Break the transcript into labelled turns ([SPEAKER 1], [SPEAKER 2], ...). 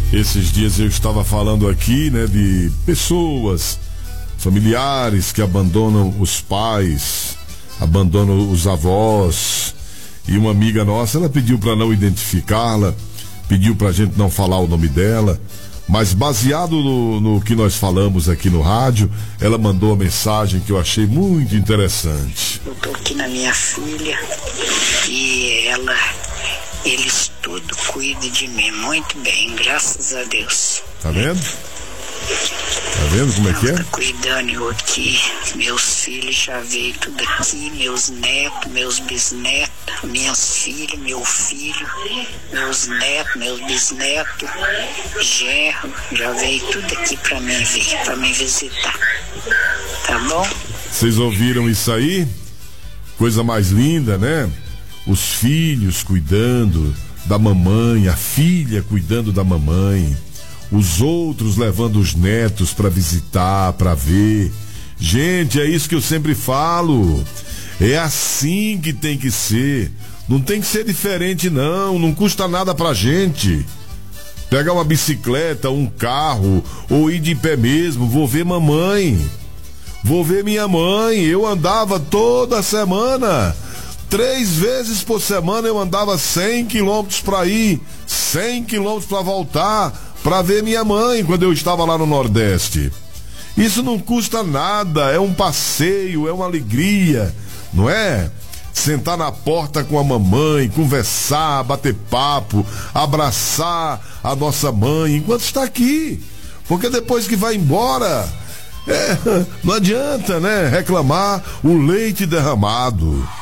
[SPEAKER 1] Esses dias eu estava falando aqui, né, de pessoas, familiares que abandonam os pais, abandonam os avós. E uma amiga nossa, ela pediu para não identificá-la, pediu pra gente não falar o nome dela, mas baseado no que nós falamos aqui no rádio, ela mandou uma mensagem que eu achei muito interessante.
[SPEAKER 2] Eu tô aqui na minha filha e eles tudo cuidam de mim muito bem, graças a Deus.
[SPEAKER 1] Tá vendo? Tá vendo como é que é?
[SPEAKER 2] Tá cuidando eu aqui, meus filhos já veio tudo aqui, meus netos, meus bisnetos, minhas filhas, meu filho, meus netos, meus bisnetos, genro, já veio tudo aqui pra mim ver, pra me visitar. Tá bom?
[SPEAKER 1] Vocês ouviram isso aí? Coisa mais linda, né? Os filhos cuidando da mamãe, a filha cuidando da mamãe, os outros levando os netos para visitar, para ver. Gente, é isso que eu sempre falo. É assim que tem que ser. Não tem que ser diferente, não custa nada pra gente. Pegar uma bicicleta, um carro, ou ir de pé mesmo, vou ver mamãe. Vou ver minha mãe. Eu andava toda semana. 3 vezes por semana eu andava 100 quilômetros para ir, 100 quilômetros para voltar, para ver minha mãe quando eu estava lá no Nordeste. Isso não custa nada, é um passeio, é uma alegria, não é? Sentar na porta com a mamãe, conversar, bater papo, abraçar a nossa mãe enquanto está aqui, porque depois que vai embora, não adianta, né, reclamar o leite derramado.